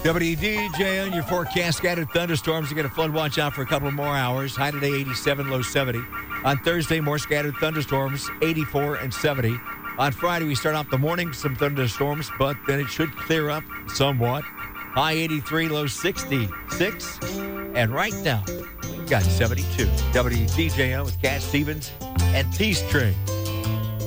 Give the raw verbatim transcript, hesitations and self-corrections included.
W D J on your forecast. Scattered thunderstorms. You got a flood watch out for a couple more hours. High today, eighty-seven, low seventy. On Thursday, more scattered thunderstorms, eighty-four and seventy. On Friday, we start off the morning, some thunderstorms, but then it should clear up somewhat. High eighty-three, low sixty-six. And right now, we've got seventy-two. W D J O with Cat Stevens and Peace Tree.